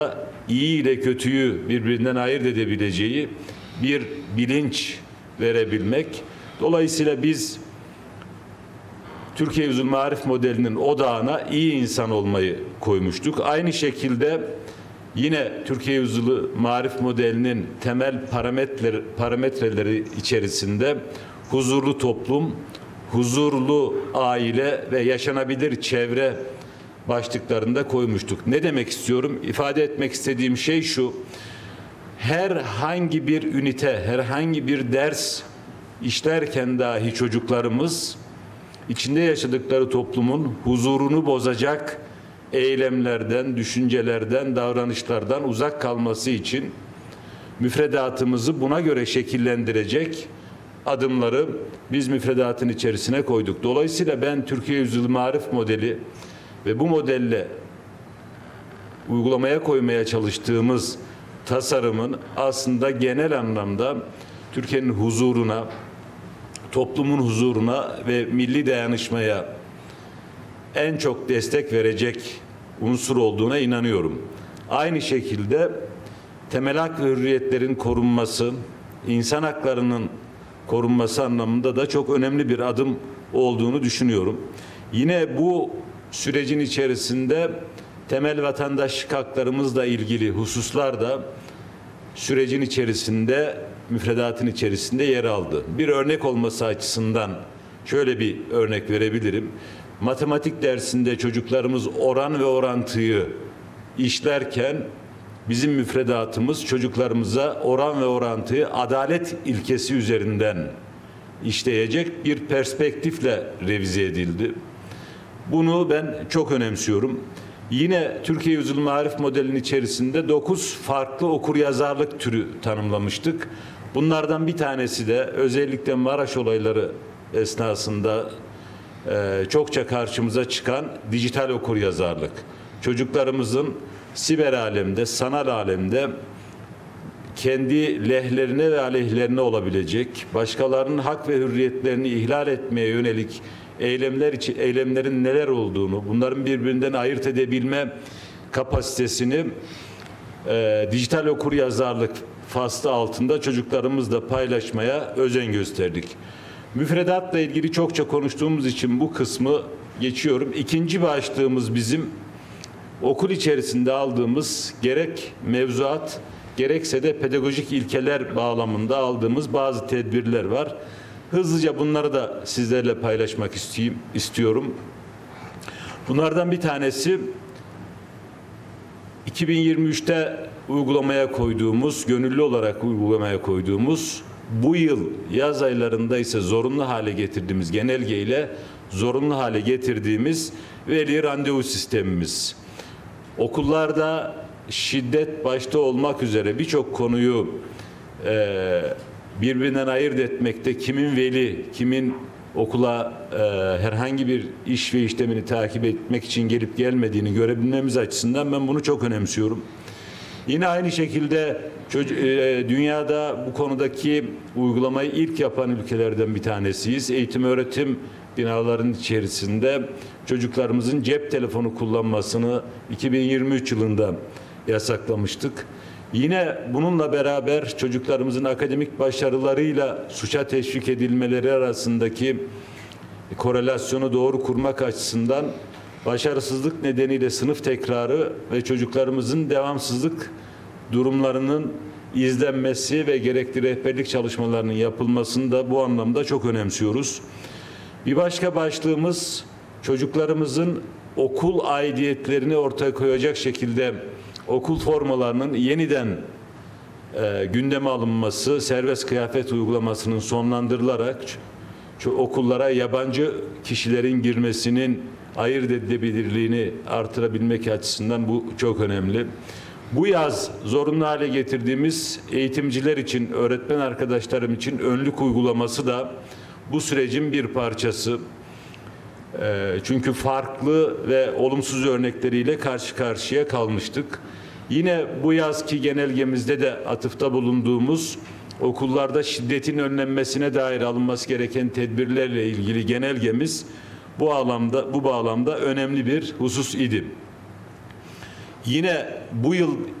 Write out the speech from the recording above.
iyi ile kötüyü birbirinden ayırt edebileceği bir bilinç verebilmek. Dolayısıyla biz Türkiye Yüzyıl Marif modelinin odağına iyi insan olmayı koymuştuk. Aynı şekilde yine Türkiye Yüzyılı Marif modelinin temel parametreleri içerisinde huzurlu toplum, huzurlu aile ve yaşanabilir çevre başlıklarında koymuştuk. Ne demek istiyorum? İfade etmek istediğim şey şu: herhangi bir ünite, herhangi bir ders işlerken dahi çocuklarımız içinde yaşadıkları toplumun huzurunu bozacak eylemlerden, düşüncelerden, davranışlardan uzak kalması için müfredatımızı buna göre şekillendirecek adımları biz müfredatın içerisine koyduk. Dolayısıyla ben Türkiye Yüzyılı Marif modeli ve bu modelle uygulamaya koymaya çalıştığımız tasarımın aslında genel anlamda Türkiye'nin huzuruna, toplumun huzuruna ve milli dayanışmaya en çok destek verecek unsur olduğuna inanıyorum. Aynı şekilde temel hak ve hürriyetlerin korunması, insan haklarının korunması anlamında da çok önemli bir adım olduğunu düşünüyorum. Yine bu sürecin içerisinde temel vatandaşlık haklarımızla ilgili hususlar da sürecin içerisinde, müfredatın içerisinde yer aldı. Bir örnek olması açısından şöyle bir örnek verebilirim. Matematik dersinde çocuklarımız oran ve orantıyı işlerken bizim müfredatımız çocuklarımıza oran ve orantıyı adalet ilkesi üzerinden işleyecek bir perspektifle revize edildi. Bunu ben çok önemsiyorum. Yine Türkiye Yüzyılı Marif modelinin içerisinde 9 farklı okuryazarlık türü tanımlamıştık. Bunlardan bir tanesi de özellikle Maraş olayları esnasında çokça karşımıza çıkan dijital okuryazarlık. Çocuklarımızın siber alemde, sanal alemde kendi lehlerine ve aleyhlerine olabilecek, başkalarının hak ve hürriyetlerini ihlal etmeye yönelik eylemlerin neler olduğunu, bunların birbirinden ayırt edebilme kapasitesini dijital okuryazarlık faslı altında çocuklarımızla paylaşmaya özen gösterdik. Müfredatla ilgili çokça konuştuğumuz için bu kısmı geçiyorum. İkinci başlığımız bizim okul içerisinde aldığımız gerek mevzuat gerekse de pedagojik ilkeler bağlamında aldığımız bazı tedbirler var. Hızlıca bunları da sizlerle paylaşmak istiyorum. Bunlardan bir tanesi 2023'te uygulamaya koyduğumuz, gönüllü olarak uygulamaya koyduğumuz, bu yıl yaz aylarında ise zorunlu hale getirdiğimiz genelgeyle zorunlu hale getirdiğimiz veli randevu sistemimiz. Okullarda şiddet başta olmak üzere birçok konuyu birbirinden ayırt etmekte kimin veli, kimin okula herhangi bir iş ve işlemini takip etmek için gelip gelmediğini görebilmemiz açısından ben bunu çok önemsiyorum. Yine aynı şekilde dünyada bu konudaki uygulamayı ilk yapan ülkelerden bir tanesiyiz. Eğitim öğretim binalarının içerisinde çocuklarımızın cep telefonu kullanmasını 2023 yılında yasaklamıştık. Yine bununla beraber çocuklarımızın akademik başarılarıyla suça teşvik edilmeleri arasındaki korelasyonu doğru kurmak açısından başarısızlık nedeniyle sınıf tekrarı ve çocuklarımızın devamsızlık durumlarının izlenmesi ve gerekli rehberlik çalışmalarının yapılmasını da bu anlamda çok önemsiyoruz. Bir başka başlığımız çocuklarımızın okul aidiyetlerini ortaya koyacak şekilde okul formalarının yeniden gündeme alınması, serbest kıyafet uygulamasının sonlandırılarak okullara yabancı kişilerin girmesinin ayırt edilebilirliğini artırabilmek açısından bu çok önemli. Bu yaz zorunlu hale getirdiğimiz eğitimciler için, öğretmen arkadaşlarım için önlük uygulaması da bu sürecin bir parçası. Çünkü farklı ve olumsuz örnekleriyle karşı karşıya kalmıştık. Yine bu yazki genelgemizde de atıfta bulunduğumuz okullarda şiddetin önlenmesine dair alınması gereken tedbirlerle ilgili genelgemiz bu bağlamda önemli bir husus idi. Yine bu yıl